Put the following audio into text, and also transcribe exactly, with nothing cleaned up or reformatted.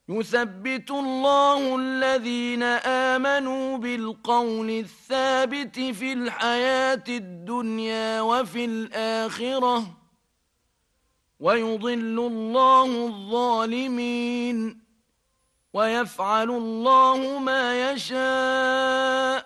يثبت الله الذين آمنوا بالقول الثابت في الحياة الدنيا وفي الآخرة ويضل الله الظالمين ويفعل الله ما يشاء